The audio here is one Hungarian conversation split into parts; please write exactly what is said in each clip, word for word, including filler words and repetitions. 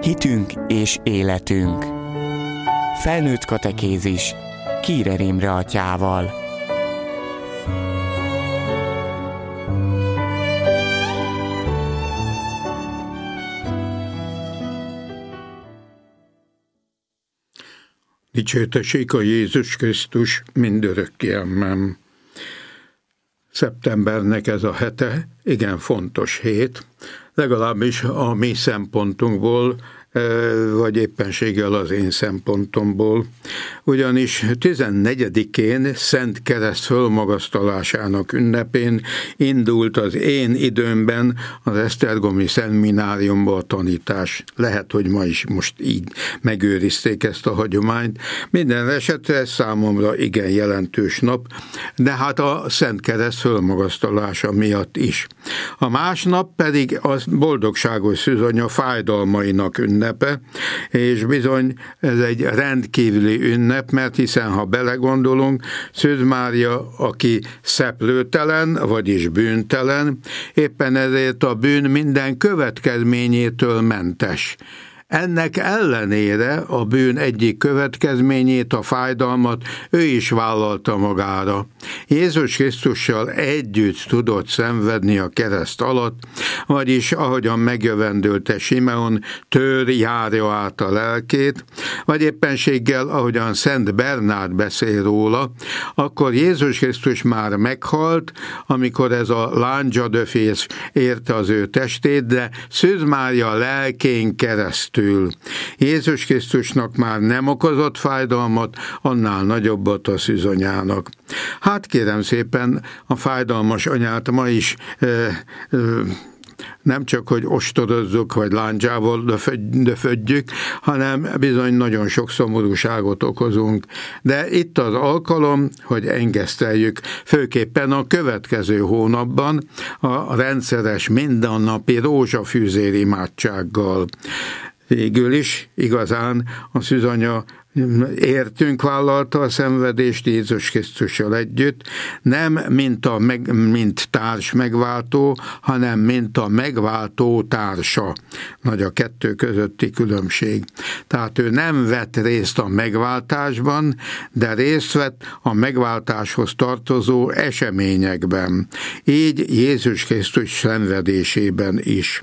Hitünk és életünk. Felnőtt katekézis Kírer Imre atyával. Dicsértessék a Jézus Krisztus mindörökké, amen. Szeptembernek ez a hete igen fontos hét, legalábbis a mi szempontunkból, vagy éppenséggel az én szempontomból, ugyanis tizennegyedikén Szent Kereszt fölmagasztalásának ünnepén indult az én időmben az Esztergomi Szemináriumban a tanítás. Lehet, hogy ma is most így megőrizték ezt a hagyományt. Minden esetre ez számomra igen jelentős nap, de hát a Szent Kereszt fölmagasztalása miatt is. A másnap pedig a boldogságos szűzanya fájdalmainak ünnep, ünnepe, és bizony ez egy rendkívüli ünnep, mert hiszen ha belegondolunk, Szűz Mária, aki szeplőtelen, vagyis bűntelen, éppen ezért a bűn minden következményétől mentes. Ennek ellenére a bűn egyik következményét, a fájdalmat ő is vállalta magára. Jézus Krisztussal együtt tudott szenvedni a kereszt alatt, vagyis ahogyan megjövendölte Simeon, tör járja át a lelkét, vagy éppenséggel, ahogyan Szent Bernárd beszél róla, akkor Jézus Krisztus már meghalt, amikor ez a lándzsadöfés érte az ő testét, de Szűz Mária lelkén keresztül Jézus Krisztusnak már nem okozott fájdalmat, annál nagyobbat a szűzanyának. Hát kérem szépen, a fájdalmas anyát ma is e, e, nem csak, hogy ostorozzuk, vagy lándzsával döfödjük, hanem bizony nagyon sok szomorúságot okozunk. De itt az alkalom, hogy engeszteljük, főképpen a következő hónapban a rendszeres mindennapi rózsafűzér imádsággal. Végül is igazán a szűzanya értünk vállalta a szenvedést Jézus Krisztussal együtt, nem mint, a meg, mint társ megváltó, hanem mint a megváltó társa. Nagy a kettő közötti különbség. Tehát ő nem vett részt a megváltásban, de részt vett a megváltáshoz tartozó eseményekben. Így Jézus Krisztus szenvedésében is.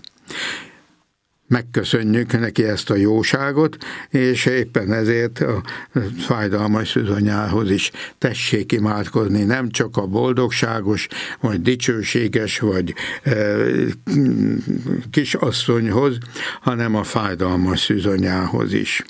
Megköszönjük neki ezt a jóságot, és éppen ezért a fájdalmas szűzanyához is tessék imádkozni, nem csak a boldogságos, vagy dicsőséges, vagy e, kisasszonyhoz, hanem a fájdalmas szűzanyához is.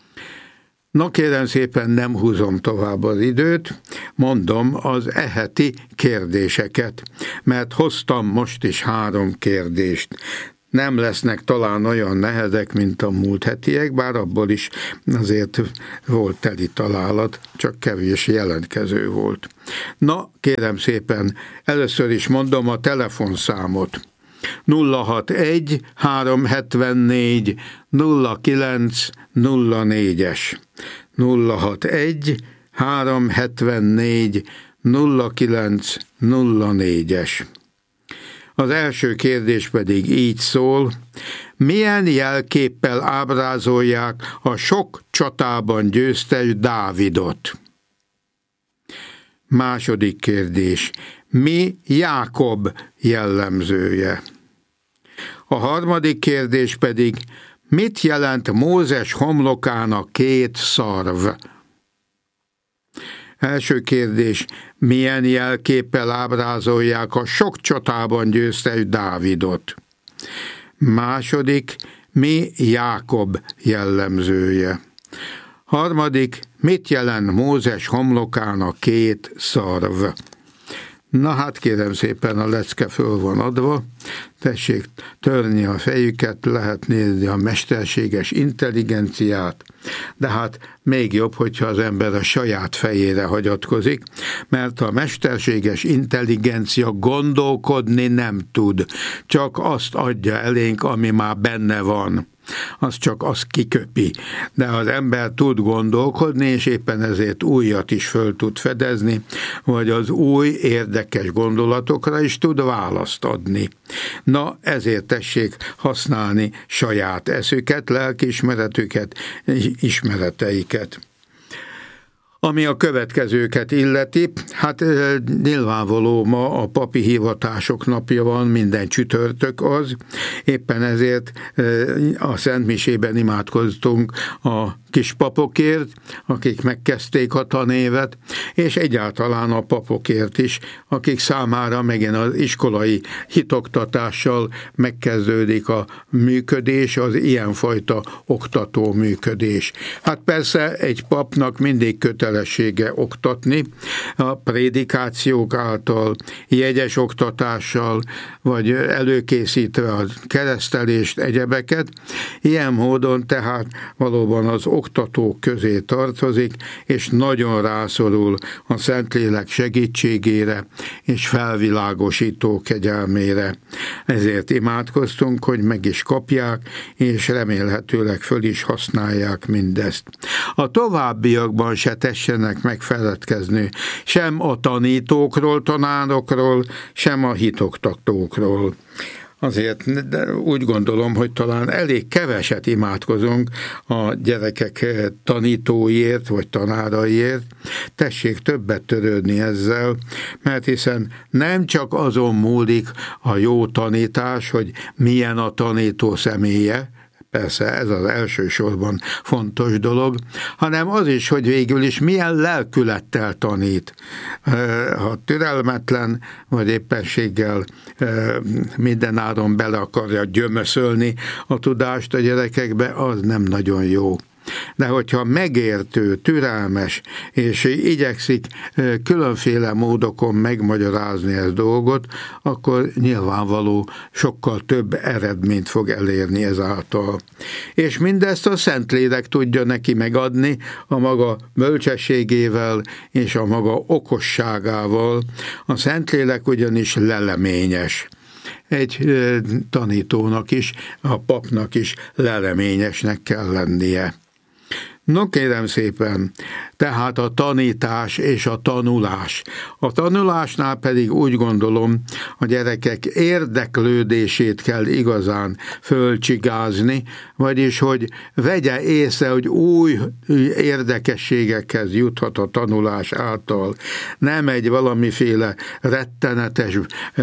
Na kérem szépen, nem húzom tovább az időt, mondom az e heti kérdéseket, mert hoztam most is három kérdést. Nem lesznek talán olyan nehezek, mint a múlt hetiek, bár abból is azért volt teli találat, csak kevés jelentkező volt. Na, kérem szépen, először is mondom a telefonszámot. nulla hatvanegy háromszázhetvennégy nulla kilenc nulla négyes nulla hatvanegy háromszázhetvennégy nulla kilenc nulla négyes. Az első kérdés pedig így szól: milyen jelképpel ábrázolják a sok csatában győztes Dávidot? Második kérdés: mi Jákob jellemzője? A harmadik kérdés pedig: mit jelent Mózes homlokán a két szarv? Első kérdés: milyen jelképpel ábrázolják a sok csatában győztes Dávidot? Második: mi Jákob jellemzője? Harmadik: mit jelent Mózes homlokán a két szarv? Na hát kérem szépen, a lecke föl van adva, tessék törni a fejüket, lehet nézni a mesterséges intelligenciát, de hát még jobb, hogyha az ember a saját fejére hagyatkozik, mert a mesterséges intelligencia gondolkodni nem tud, csak azt adja elénk, ami már benne van. az csak az kiköpi. De az ember tud gondolkodni, és éppen ezért újat is föl tud fedezni, vagy az új érdekes gondolatokra is tud választ adni. Na, ezért tessék használni saját eszüket, lelkiismeretüket, ismereteiket. Ami a következőket illeti, hát nyilvánvaló ma a papi hivatások napja van, minden csütörtök az, éppen ezért a Szent Misében imádkoztunk a kis papokért, akik megkezdték a tanévet, és egyáltalán a papokért is, akik számára megint az iskolai hitoktatással megkezdődik a működés, az ilyenfajta oktató működés. Hát persze egy papnak mindig kötelessége oktatni, a prédikációk által, jegyes oktatással, vagy előkészítve a keresztelést, egyebeket. Ilyen módon tehát valóban az oktatók közé tartozik, és nagyon rászorul a Szentlélek segítségére és felvilágosító kegyelmére. Ezért imádkoztunk, hogy meg is kapják, és remélhetőleg föl is használják mindezt. A továbbiakban se tessenek megfeledkezni sem a tanítókról, tanárokról, sem a hitoktatókról. Azért de úgy gondolom, hogy talán elég keveset imádkozunk a gyerekek tanítóiért, vagy tanáraiért. Tessék többet törődni ezzel, mert hiszen nem csak azon múlik a jó tanítás, hogy milyen a tanító személye, persze ez az elsősorban fontos dolog, hanem az is, hogy végül is milyen lelkülettel tanít. Ha türelmetlen, vagy éppenséggel mindenáron bele akarja gyömöszölni a tudást a gyerekekbe, az nem nagyon jó. De hogyha megértő, türelmes, és igyekszik különféle módokon megmagyarázni ezt dolgot, akkor nyilvánvaló sokkal több eredményt fog elérni ezáltal. És mindezt a Szentlélek tudja neki megadni a maga bölcsességével és a maga okosságával. A Szentlélek ugyanis leleményes. Egy tanítónak is, a papnak is leleményesnek kell lennie. No kérem szépen, tehát a tanítás és a tanulás. A tanulásnál pedig úgy gondolom, a gyerekek érdeklődését kell igazán fölcsigázni, vagyis, hogy vegye észre, hogy új érdekességekhez juthat a tanulás által. Nem egy valamiféle rettenetes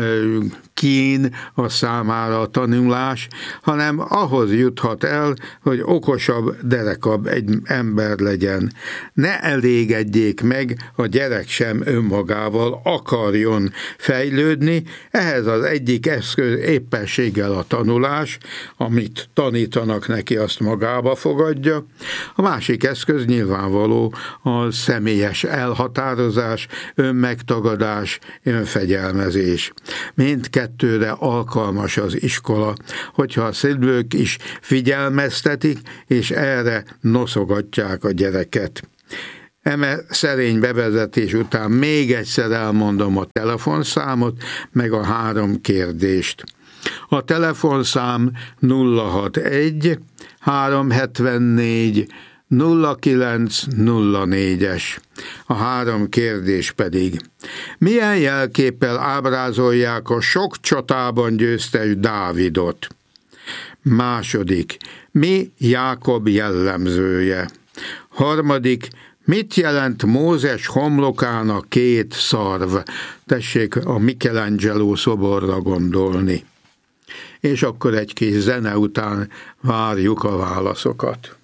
kín a számára a tanulás, hanem ahhoz juthat el, hogy okosabb, derekabb egy ember legyen. Ne elégedjék meg, a gyerek sem önmagával akarjon fejlődni, ehhez az egyik eszköz éppenséggel a tanulás, amit tanítanak neki, azt magába fogadja. A másik eszköz nyilvánvaló a személyes elhatározás, önmegtagadás, önfegyelmezés. Mindkettőre alkalmas az iskola, hogyha a szülők is figyelmeztetik, és erre noszogatják a gyereket. Eme szerény bevezetés után még egyszer elmondom a telefonszámot, meg a három kérdést. A telefonszám nulla hatvanegy háromszázhetvennégy nulla kilenc nulla négyes. A három kérdés pedig: milyen jelképpel ábrázolják a sok csatában győztes Dávidot? Második: mi Jákob jellemzője? Harmadik: mit jelent Mózes homlokán a két szarv? Tessék a Michelangelo szoborra gondolni. És akkor egy kis zene után várjuk a válaszokat.